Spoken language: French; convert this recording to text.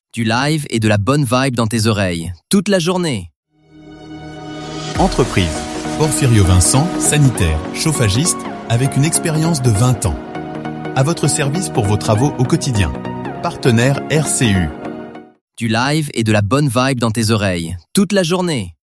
Du live et de la bonne vibe dans tes oreilles, toute la journée. Entreprise. Porfirio Vincent, sanitaire, chauffagiste, avec une expérience de 20 ans. À votre service pour vos travaux au quotidien. Partenaire RCU. Du live et de la bonne vibe dans tes oreilles, toute la journée.